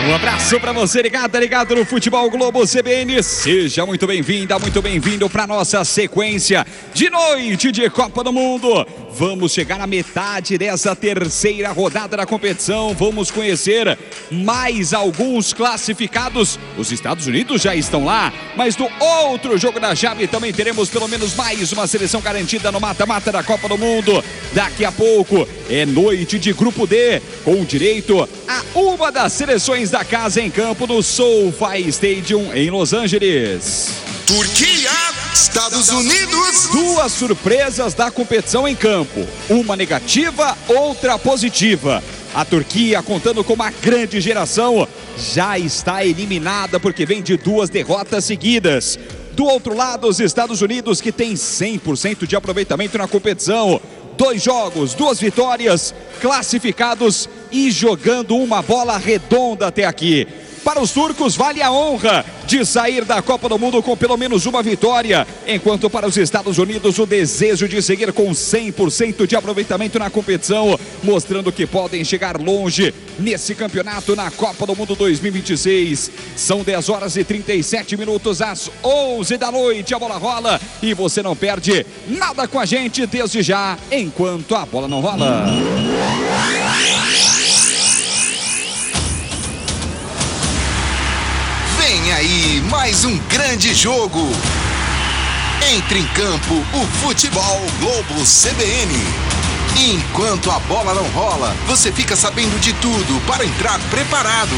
Um abraço para você ligado no Futebol Globo CBN. Seja muito bem-vinda, muito bem-vindo para nossa sequência de noite de Copa do Mundo. Vamos chegar à metade dessa terceira rodada da competição. Vamos conhecer mais alguns classificados. Os Estados Unidos já estão lá, mas no outro jogo da chave também teremos pelo menos mais uma seleção garantida no mata-mata da Copa do Mundo. Daqui a pouco é noite de Grupo D, com direito a uma das seleções da casa em campo no SoFi Stadium em Los Angeles. Turquia, Estados Unidos. Duas surpresas da competição em campo. Uma negativa, outra positiva. A Turquia, contando com uma grande geração, já está eliminada porque vem de duas derrotas seguidas. Do outro lado, os Estados Unidos, que tem 100% de aproveitamento na competição. 2 jogos, 2 vitórias, classificados e jogando uma bola redonda até aqui. Para os turcos vale a honra de sair da Copa do Mundo com pelo menos uma vitória, enquanto para os Estados Unidos o desejo de seguir com 100% de aproveitamento na competição, mostrando que podem chegar longe nesse campeonato na Copa do Mundo 2026. São 10 horas e 37 minutos, às 11 da noite, a bola rola e você não perde nada com a gente desde já, enquanto a bola não rola. Vem aí mais um grande jogo. Entre em campo o Futebol Globo CBN. Enquanto a bola não rola, você fica sabendo de tudo para entrar preparado.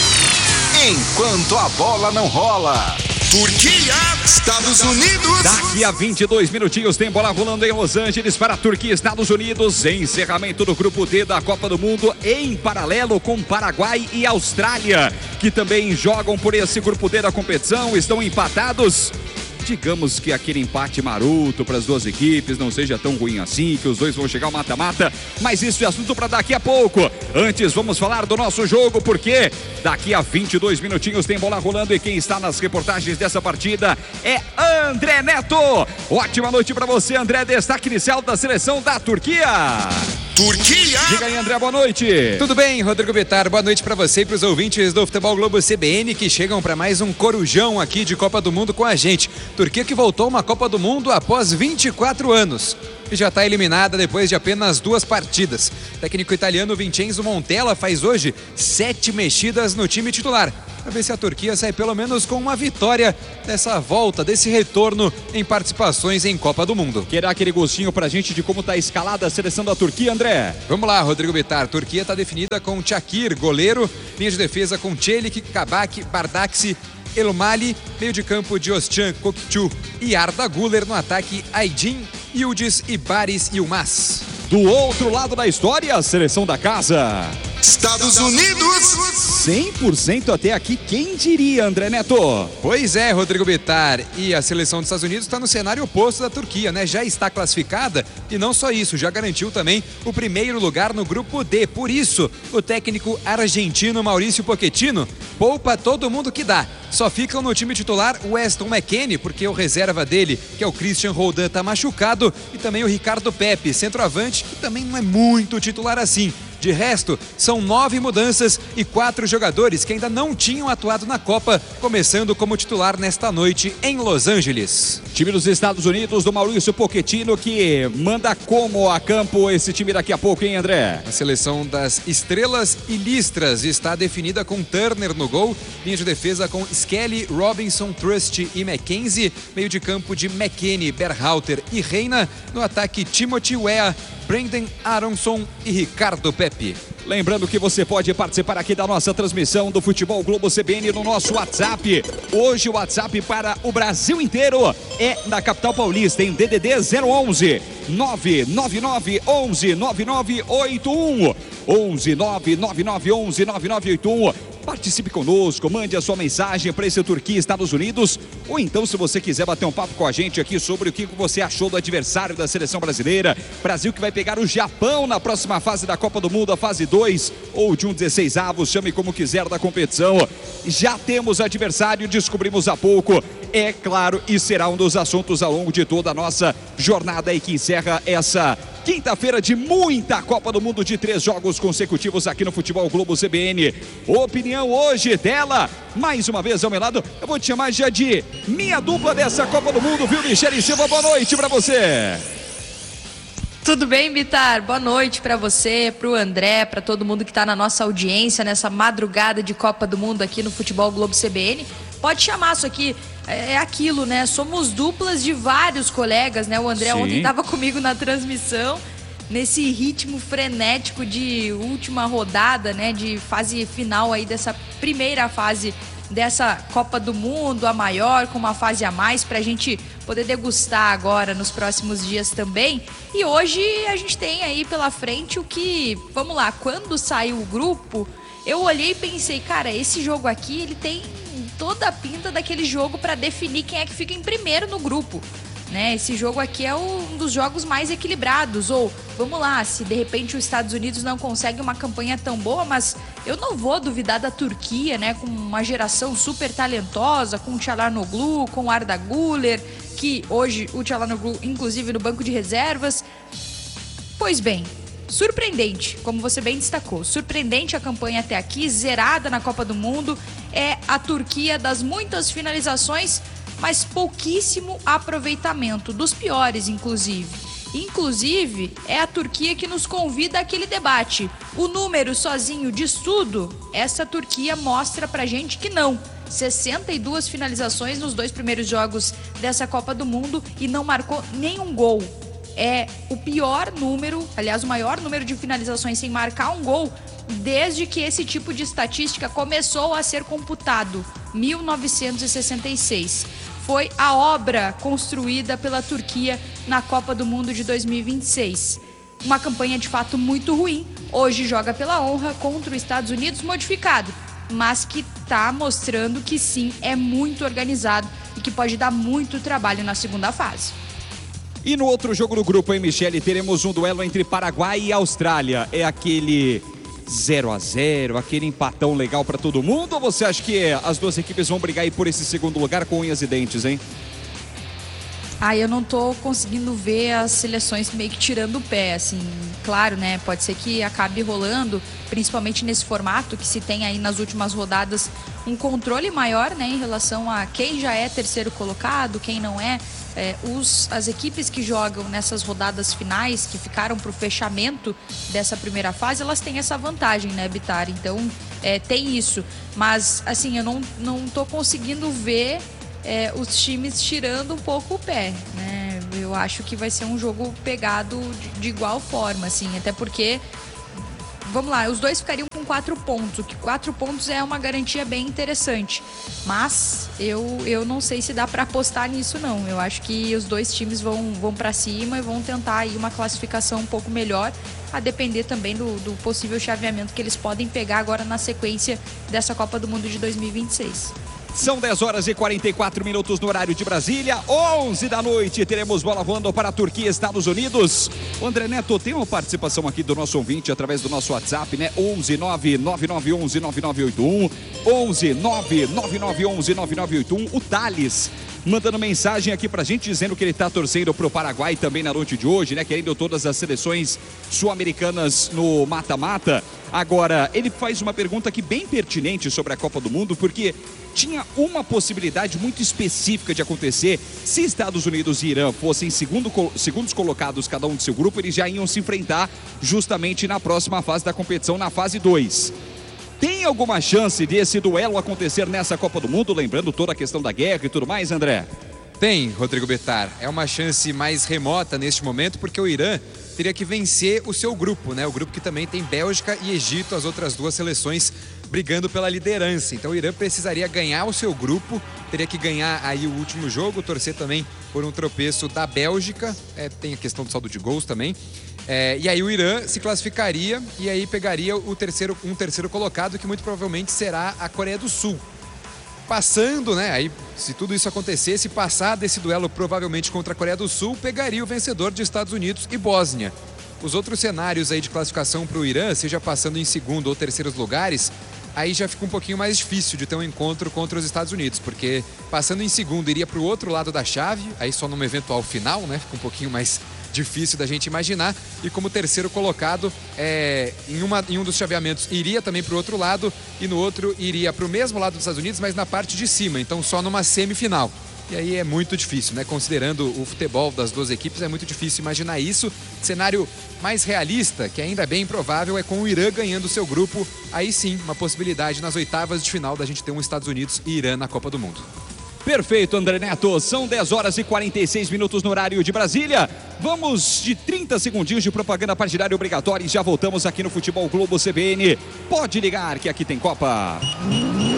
Enquanto a bola não rola. Turquia, Estados Unidos. Daqui a 22 minutinhos tem bola rolando em Los Angeles para a Turquia e Estados Unidos. Encerramento do Grupo D da Copa do Mundo em paralelo com Paraguai e Austrália, que também jogam por esse Grupo D da competição, estão empatados. Digamos que aquele empate maroto para as duas equipes não seja tão ruim assim, que os dois vão chegar ao mata-mata, mas isso é assunto para daqui a pouco. Antes vamos falar do nosso jogo, porque daqui a 22 minutinhos tem bola rolando e quem está nas reportagens dessa partida é André Neto. Ótima noite para você, André. Destaque inicial da seleção da Turquia. Turquia. Diga aí, André, boa noite. Tudo bem, Rodrigo Bittar? Boa noite para você e para os ouvintes do Futebol Globo CBN que chegam para mais um corujão aqui de Copa do Mundo com a gente. Turquia que voltou a uma Copa do Mundo após 24 anos e já está eliminada depois de apenas 2 partidas. O técnico italiano Vincenzo Montella faz hoje 7 mexidas no time titular, para ver se a Turquia sai pelo menos com uma vitória dessa volta, desse retorno em participações em Copa do Mundo. Quer dar aquele gostinho pra gente de como tá escalada a seleção da Turquia, André? Vamos lá, Rodrigo Bittar. Turquia está definida com Çakır, goleiro, linha de defesa com Çelik, Kabak, Bardakci, Elmali, meio de campo de Özcan, Kokçu e Arda Güler, no ataque Aydin, Yildiz e Baris Yılmaz. Do outro lado da história, a seleção da casa. Estados Unidos. 100% até aqui, quem diria, André Neto? Pois é, Rodrigo Bittar, e a seleção dos Estados Unidos está no cenário oposto da Turquia, né? Já está classificada e não só isso, já garantiu também o primeiro lugar no Grupo D. Por isso, o técnico argentino Mauricio Pochettino poupa todo mundo que dá. Só ficam no time titular o Weston McKennie, porque o reserva dele, que é o Christian Roldan, está machucado, e também o Ricardo Pepi, centroavante, que também não é muito titular assim. De resto, são 9 mudanças e 4 jogadores que ainda não tinham atuado na Copa, começando como titular nesta noite em Los Angeles. Time dos Estados Unidos, do Mauricio Pochettino, que manda como a campo esse time daqui a pouco, hein, André? A seleção das estrelas e listras está definida com Turner no gol, linha de defesa com Skelly, Robinson, Trust e Mackenzie, meio de campo de McKennie, Berhalter e Reina, no ataque Timothy Weah, Brendan Aronson e Ricardo Pepi. Lembrando que você pode participar aqui da nossa transmissão do Futebol Globo CBN no nosso WhatsApp. Hoje o WhatsApp para o Brasil inteiro é da capital paulista, em DDD 011 999 11 9981 11 999 11 9981. Participe conosco, mande a sua mensagem para esse Turquia Estados Unidos, ou então se você quiser bater um papo com a gente aqui sobre o que você achou do adversário da seleção brasileira. Brasil que vai pegar o Japão na próxima fase da Copa do Mundo, a fase 2 ou de um 16avos, chame como quiser, da competição. Já temos adversário, descobrimos há pouco, é claro, e será um dos assuntos ao longo de toda a nossa jornada aí que encerra essa quinta-feira de muita Copa do Mundo, de 3 jogos consecutivos aqui no Futebol Globo CBN. Opinião hoje dela, mais uma vez ao meu lado, eu vou te chamar já de minha dupla dessa Copa do Mundo, viu, Michele Silva? Boa noite pra você. Tudo bem, Bitar? Boa noite para você, para o André, para todo mundo que está na nossa audiência nessa madrugada de Copa do Mundo aqui no Futebol Globo CBN. Pode chamar, isso aqui é aquilo, né? Somos duplas de vários colegas, né? O André ontem estava comigo na transmissão, nesse ritmo frenético de última rodada, né? De fase final aí dessa primeira fase dessa Copa do Mundo, a maior, com uma fase a mais, pra gente poder degustar agora nos próximos dias também. E hoje a gente tem aí pela frente o que, vamos lá, quando saiu o grupo, eu olhei e pensei, cara, esse jogo aqui, ele tem toda a pinta daquele jogo pra definir quem é que fica em primeiro no grupo, né? Esse jogo aqui é um dos jogos mais equilibrados. Ou, vamos lá, se de repente os Estados Unidos não conseguem uma campanha tão boa, mas eu não vou duvidar da Turquia, né? Com uma geração super talentosa, com o Çalhanoğlu, com o Arda Güler, que hoje o Çalhanoğlu, inclusive, no banco de reservas. Pois bem, surpreendente, como você bem destacou, surpreendente a campanha até aqui, zerada na Copa do Mundo. É a Turquia das muitas finalizações, mas pouquíssimo aproveitamento, dos piores, inclusive. Inclusive, é a Turquia que nos convida àquele debate. O número sozinho diz tudo? Essa Turquia mostra pra gente que não. 62 finalizações nos 2 primeiros jogos dessa Copa do Mundo e não marcou nenhum gol. É o pior número, aliás, o maior número de finalizações sem marcar um gol desde que esse tipo de estatística começou a ser computado, 1966. Foi a obra construída pela Turquia na Copa do Mundo de 2026. Uma campanha de fato muito ruim. Hoje joga pela honra contra os Estados Unidos modificado, mas que está mostrando que sim, é muito organizado e que pode dar muito trabalho na segunda fase. E no outro jogo do grupo, hein, Michele, teremos um duelo entre Paraguai e Austrália. É aquele 0-0, aquele empatão legal para todo mundo, ou você acha que as duas equipes vão brigar aí por esse segundo lugar com unhas e dentes, hein? Eu não tô conseguindo ver as seleções meio que tirando o pé, assim, claro, né, pode ser que acabe rolando, principalmente nesse formato que se tem aí nas últimas rodadas, um controle maior, né, em relação a quem já é terceiro colocado, quem não é. As equipes que jogam nessas rodadas finais, que ficaram para o fechamento dessa primeira fase, elas têm essa vantagem, né, Bitar? Então, tem isso. Mas, assim, eu não tô conseguindo ver os times tirando um pouco o pé, né? Eu acho que vai ser um jogo pegado de igual forma, assim, até porque, vamos lá, os dois ficariam com 4 pontos, o que 4 pontos é uma garantia bem interessante, mas eu não sei se dá para apostar nisso, não. Eu acho que os dois times vão para cima e vão tentar aí uma classificação um pouco melhor, a depender também do possível chaveamento que eles podem pegar agora na sequência dessa Copa do Mundo de 2026. São 10 horas e 44 minutos no horário de Brasília, 11 da noite, teremos bola voando para a Turquia e Estados Unidos. O André Neto, tem uma participação aqui do nosso ouvinte através do nosso WhatsApp, né? 11-99911-9981, 11-99911-9981, o Thales mandando mensagem aqui pra gente, dizendo que ele tá torcendo pro Paraguai também na noite de hoje, né? Querendo todas as seleções sul-americanas no mata-mata. Agora, ele faz uma pergunta aqui bem pertinente sobre a Copa do Mundo, porque tinha uma possibilidade muito específica de acontecer. Se Estados Unidos e Irã fossem segundos colocados cada um de seu grupo, eles já iam se enfrentar justamente na próxima fase da competição, na fase 2. Tem alguma chance desse duelo acontecer nessa Copa do Mundo, lembrando toda a questão da guerra e tudo mais, André? Tem, Rodrigo Bittar. É uma chance mais remota neste momento, porque o Irã teria que vencer o seu grupo, né? O grupo que também tem Bélgica e Egito, as outras duas seleções brigando pela liderança. Então o Irã precisaria ganhar o seu grupo, teria que ganhar aí o último jogo, torcer também por um tropeço da Bélgica, tem a questão do saldo de gols também. E aí o Irã se classificaria e aí pegaria um terceiro colocado, que muito provavelmente será a Coreia do Sul. Passando, né, aí se tudo isso acontecesse, passar desse duelo provavelmente contra a Coreia do Sul, pegaria o vencedor de Estados Unidos e Bósnia. Os outros cenários aí de classificação para o Irã, seja passando em segundo ou terceiros lugares, aí já fica um pouquinho mais difícil de ter um encontro contra os Estados Unidos, porque passando em segundo iria para o outro lado da chave, aí só numa eventual final, né, fica um pouquinho mais difícil da gente imaginar. E como terceiro colocado, em um dos chaveamentos iria também para o outro lado e no outro iria para o mesmo lado dos Estados Unidos, mas na parte de cima, então só numa semifinal. E aí é muito difícil, né? Considerando o futebol das duas equipes, é muito difícil imaginar isso. Cenário mais realista, que ainda é bem improvável, é com o Irã ganhando seu grupo. Aí sim, uma possibilidade nas oitavas de final da gente ter um Estados Unidos e Irã na Copa do Mundo. Perfeito, André Neto. São 10 horas e 46 minutos no horário de Brasília. Vamos de 30 segundinhos de propaganda partidária obrigatória e já voltamos aqui no Futebol Globo CBN. Pode ligar que aqui tem Copa.